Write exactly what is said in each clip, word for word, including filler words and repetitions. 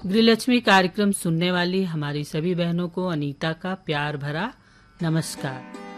गृहलक्ष्मी कार्यक्रम सुनने वाली हमारी सभी बहनों को अनीता का प्यार भरा नमस्कार।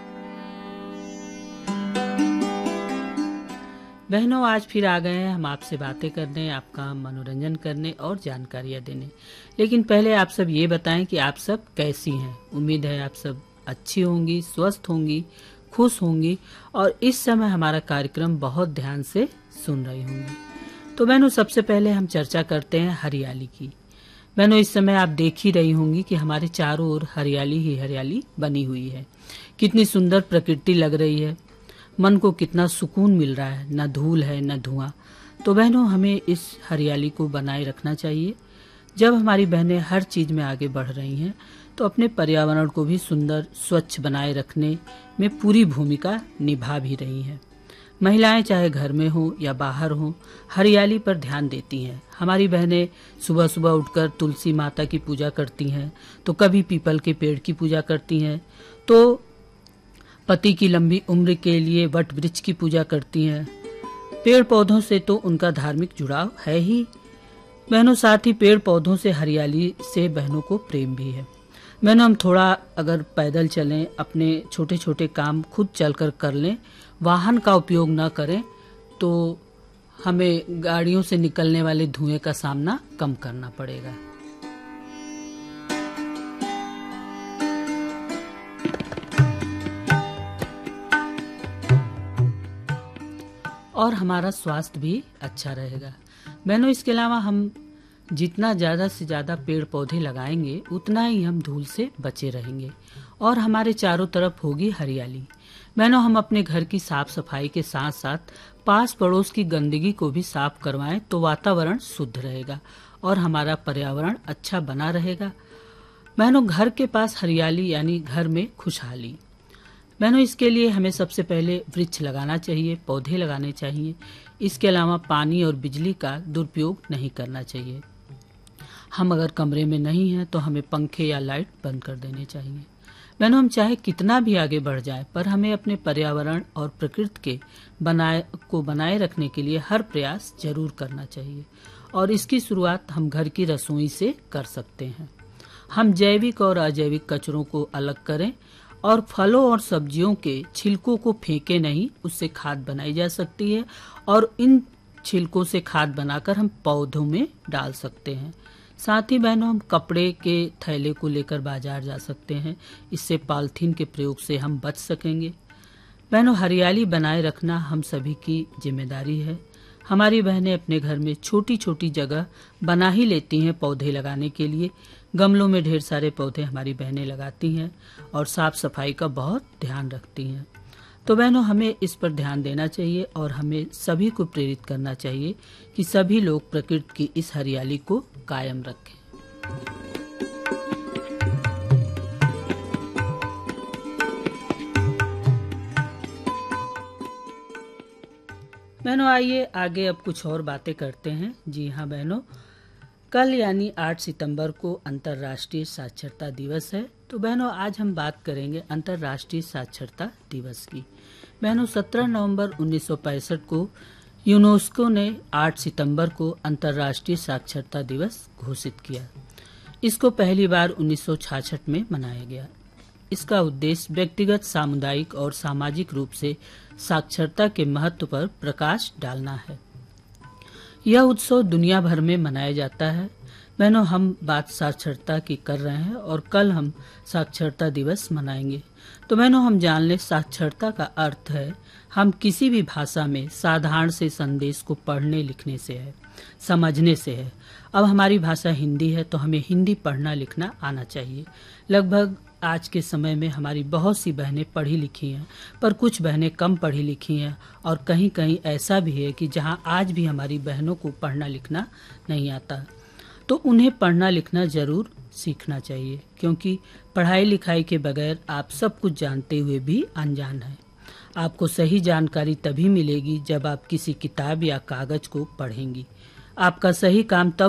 बहनों, आज फिर आ गए हैं हम आपसे बातें करने, आपका मनोरंजन करने और जानकारियां देने। लेकिन पहले आप सब ये बताएं कि आप सब कैसी हैं। उम्मीद है आप सब अच्छी होंगी, स्वस्थ होंगी, खुश होंगी और इस समय हमारा कार्यक्रम बहुत ध्यान से सुन रही होंगी। तो बहनों, सबसे पहले हम चर्चा करते हैं हरियाली की। बहनों, इस समय आप देख ही रही होंगी कि हमारे चारों ओर हरियाली ही हरियाली बनी हुई है। कितनी सुंदर प्रकृति लग रही है, मन को कितना सुकून मिल रहा है, न धूल है न धुआं। तो बहनों, हमें इस हरियाली को बनाए रखना चाहिए। जब हमारी बहनें हर चीज में आगे बढ़ रही हैं तो अपने पर्यावरण को भी सुंदर स्वच्छ बनाए रखने में पूरी भूमिका निभा भी रही हैं। महिलाएं चाहे घर में हो या बाहर हो, हरियाली पर ध्यान देती हैं। हमारी बहनें सुबह सुबह उठकर तुलसी माता की पूजा करती हैं, तो कभी पीपल के पेड़ की पूजा करती हैं, तो पति की लंबी उम्र के लिए वट वृक्ष की पूजा करती हैं। पेड़ पौधों से तो उनका धार्मिक जुड़ाव है ही बहनों, साथ ही पेड़ पौधों से हरियाली से बहनों को प्रेम भी है। बहनों, हम थोड़ा अगर पैदल चलें, अपने छोटे छोटे काम खुद चलकर कर लें, वाहन का उपयोग न करें, तो हमें गाड़ियों से निकलने वाले धुएं का सामना कम करना पड़ेगा। और हमारा स्वास्थ्य भी अच्छा रहेगा। बहनों, इसके अलावा हम जितना ज्यादा से ज्यादा पेड़ पौधे लगाएंगे उतना ही हम धूल से बचे रहेंगे और हमारे चारों तरफ होगी हरियाली। बहनों, हम अपने घर की साफ सफाई के साथ साथ पास पड़ोस की गंदगी को भी साफ करवाएं तो वातावरण शुद्ध रहेगा और हमारा पर्यावरण अच्छा बना रहेगा। बहनों, घर के पास हरियाली यानी घर में खुशहाली। बहनों, इसके लिए हमें सबसे पहले वृक्ष लगाना चाहिए, पौधे लगाने चाहिए। इसके अलावा पानी और बिजली का दुरुपयोग नहीं करना चाहिए। हम अगर कमरे में नहीं हैं तो हमें पंखे या लाइट बंद कर देने चाहिए। बहनों, हम चाहे कितना भी आगे बढ़ जाए पर हमें अपने पर्यावरण और प्रकृति के बनाए को बनाए रखने के लिए हर प्रयास जरूर करना चाहिए और इसकी शुरुआत हम घर की रसोई से कर सकते हैं। हम जैविक और अजैविक कचरों को अलग करें और फलों और सब्जियों के छिलकों को फेंके नहीं, उससे खाद बनाई जा सकती है और इन छिलकों से खाद बनाकर हम पौधों में डाल सकते हैं। साथ ही बहनों, हम कपड़े के थैले को लेकर बाजार जा सकते हैं, इससे पॉलिथीन के प्रयोग से हम बच सकेंगे। बहनों, हरियाली बनाए रखना हम सभी की जिम्मेदारी है। हमारी बहनें अपने घर में छोटी छोटी जगह बना ही लेती हैं पौधे लगाने के लिए। गमलों में ढेर सारे पौधे हमारी बहनें लगाती हैं और साफ सफाई का बहुत ध्यान रखती हैं। तो बहनों, हमें इस पर ध्यान देना चाहिए और हमें सभी को प्रेरित करना चाहिए कि सभी लोग प्रकृति की इस हरियाली को कायम रखें। बहनों, आइए आगे अब कुछ और बातें करते हैं। जी हाँ बहनों, कल यानी आठ सितंबर को अंतर्राष्ट्रीय साक्षरता दिवस है। तो बहनों, आज हम बात करेंगे अंतर्राष्ट्रीय साक्षरता दिवस की। बहनों, सत्रह नवंबर उन्नीस सौ पैंसठ को यूनेस्को ने आठ सितंबर को अंतर्राष्ट्रीय साक्षरता दिवस घोषित किया। इसको पहली बार उन्नीस सौ छियासठ में मनाया गया। इसका उद्देश्य व्यक्तिगत, सामुदायिक और सामाजिक रूप से साक्षरता के महत्व पर प्रकाश डालना है। यह उत्सव दुनिया भर में मनाया जाता है। बहनों, हम बात साक्षरता की कर रहे हैं और कल हम साक्षरता दिवस मनाएंगे। तो बहनों, हम जान लें, साक्षरता का अर्थ है हम किसी भी भाषा में साधारण से संदेश को पढ़ने लिखने से है, समझने से है। अब हमारी भाषा हिंदी है तो हमें हिंदी पढ़ना लिखना आना चाहिए। लगभग आज के समय में हमारी बहुत सी बहनें पढ़ी लिखी हैं, पर कुछ बहनें कम पढ़ी लिखी हैं और कहीं कहीं ऐसा भी है कि जहां आज भी हमारी बहनों को पढ़ना लिखना नहीं आता। तो उन्हें पढ़ना लिखना जरूर सीखना चाहिए, क्योंकि पढ़ाई लिखाई के बगैर आप सब कुछ जानते हुए भी अनजान हैं। आपको सही जानकारी तभी मिलेगी जब आप किसी किताब या कागज को पढ़ेंगी। आपका सही काम तब